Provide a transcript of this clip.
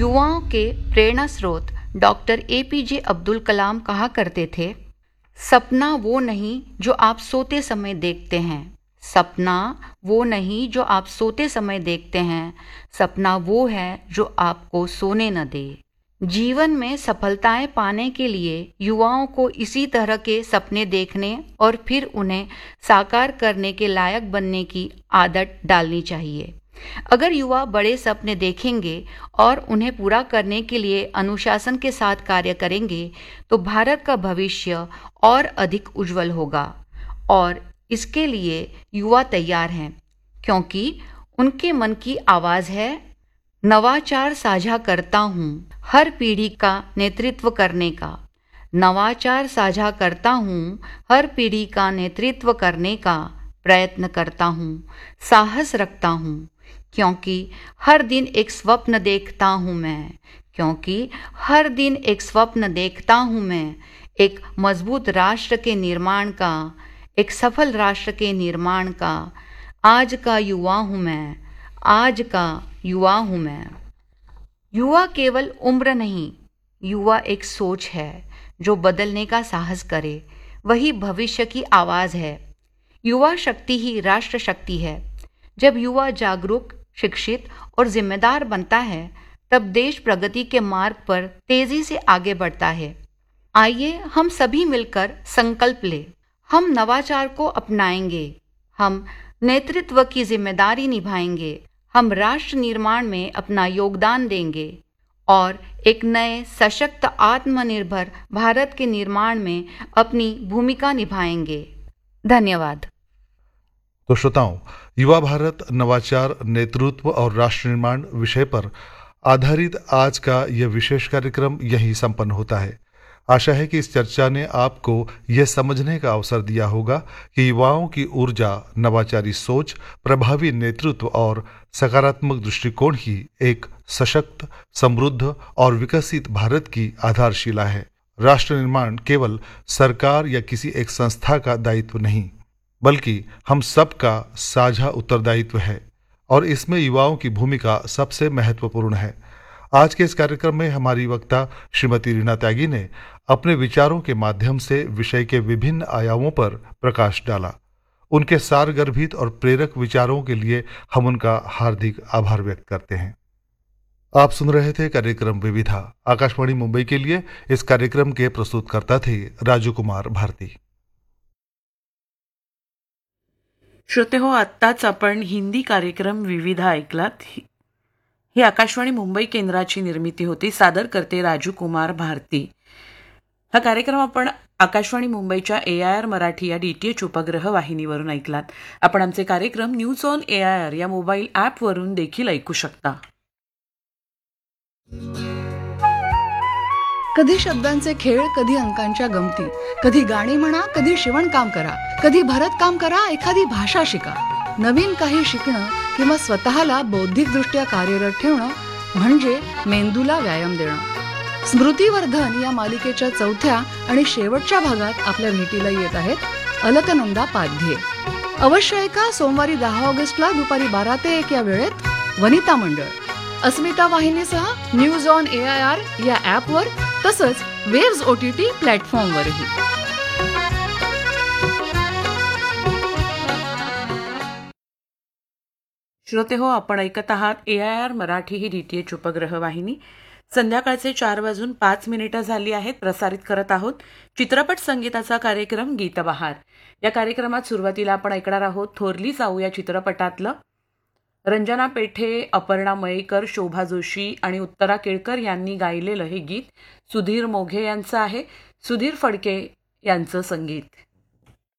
युवाओं के प्रेरणा स्रोत डॉक्टर APJ अब्दुल कलाम कहा करते थे, सपना वो नहीं जो आप सोते समय देखते हैं, सपना वो नहीं जो आप सोते समय देखते हैं, सपना वो है जो आपको सोने न दे। जीवन में सफलताएं पाने के लिए युवाओं को इसी तरह के सपने देखने और फिर उन्हें साकार करने के लायक बनने की आदत डालनी चाहिए। अगर युवा बड़े सपने देखेंगे और उन्हें पूरा करने के लिए अनुशासन के साथ कार्य करेंगे तो भारत का भविष्य और अधिक उज्जवल होगा और इसके लिए युवा तैयार हैं, क्योंकि उनके मन की आवाज़ है, नवाचार साझा करता हूँ हर पीढ़ी का नेतृत्व करने का, नवाचार साझा करता हूँ हर पीढ़ी का नेतृत्व करने का प्रयत्न करता हूँ, साहस रखता हूँ, क्योंकि हर दिन एक स्वप्न देखता हूँ मैं, क्योंकि हर दिन एक स्वप्न देखता हूँ मैं, एक मजबूत राष्ट्र के निर्माण का, एक सफल राष्ट्र के निर्माण का। आज का युवा हूँ मैं, आज का युवा हूँ मैं। युवा केवल उम्र नहीं, युवा एक सोच है जो बदलने का साहस करे, वही भविष्य की आवाज़ है। युवा शक्ति ही राष्ट्र शक्ति है। जब युवा जागरूक, शिक्षित और जिम्मेदार बनता है तब देश प्रगति के मार्ग पर तेजी से आगे बढ़ता है। आइए हम सभी मिलकर संकल्प लें, हम नवाचार को अपनाएंगे, हम नेतृत्व की जिम्मेदारी निभाएंगे, हम राष्ट्र निर्माण में अपना योगदान देंगे और एक नए सशक्त आत्मनिर्भर भारत के निर्माण में अपनी भूमिका निभाएंगे। धन्यवाद। तो श्रोताओं, युवा भारत, नवाचार, नेतृत्व और राष्ट्र निर्माण विषय पर आधारित आज का यह विशेष कार्यक्रम यहीं संपन्न होता है। आशा है कि इस चर्चा ने आपको यह समझने का अवसर दिया होगा कि युवाओं की ऊर्जा, नवाचारी सोच, प्रभावी नेतृत्व और सकारात्मक दृष्टिकोण ही एक सशक्त, समृद्ध और विकसित भारत की आधारशिला है। राष्ट्र निर्माण केवल सरकार या किसी एक संस्था का दायित्व नहीं, बल्कि हम सबका साझा उत्तरदायित्व है और इसमें युवाओं की भूमिका सबसे महत्वपूर्ण है। आज के इस कार्यक्रम में हमारी वक्ता श्रीमती रीना त्यागी ने अपने विचारों के माध्यम से विषय के विभिन्न आयामों पर प्रकाश डाला। उनके सारगर्भित और प्रेरक विचारों के लिए हम उनका हार्दिक आभार व्यक्त करते हैं। आप सुन रहे थे कार्यक्रम विविधा। आकाशवाणी मुंबई के लिए इस कार्यक्रम के प्रस्तुतकर्ता थे राजू कुमार भारती। श्रोते हो, आत्ताच आपण हिंदी कार्यक्रम विविधा ऐकलात। ही आकाशवाणी मुंबई केंद्राची निर्मिती होती। सादर करते राजू कुमार भारती। हा कार्यक्रम आपण आकाशवाणी मुंबईच्या AIR मराठी या DTH उपग्रह वाहिनीवरून ऐकलात। आपण आमचे कार्यक्रम न्यूज ऑन AIR या मोबाईल ॲपवरून देखील ऐकू शकता। कधी शब्दांचे खेळ, कधी अंकांच्या गमती, कधी गाणी म्हणा, कधी शिवणकाम करा, कधी भरतकाम करा, एखादी भाषा शिका। नवीन काही शिकणं किंवा स्वतःला बौद्धिकदृष्ट्या कार्यरत ठेवणं म्हणजे मेंदूला व्यायाम देणं। स्मृतिवर्धन या मालिकेच्या चौथ्या आणि शेवटच्या भागात आपल्या भेटीला येत आहेत अलकनंदा पाध्ये। अवश्य ऐका सोमवारी 10 ऑगस्टला दुपारी 12 ते 1 या वेळेत वनिता मंडळ, अस्मिता वाहिनीसह न्यूज ऑन AIR या ॲपवर, तसंच वेव्स OTT प्लॅटफॉर्मवरही। श्रोते हो, आपण ऐकत आहात AIR मराठी ही DTH उपग्रह वाहिनी। संध्याकाळचे 4:05 झाली आहेत। प्रसारित करत आहोत चित्रपट संगीताचा कार्यक्रम गीतबहार। या कार्यक्रमात सुरुवातीला आपण ऐकणार आहोत थोरली जाऊ या चित्रपटातलं रंजना पेठे, अपर्णा मयेकर, शोभा जोशी आणि उत्तरा केळकर यांनी गायलेलं हे गीत सुधीर मोघे यांचं आहे। सुधीर फडके यांचं संगीत।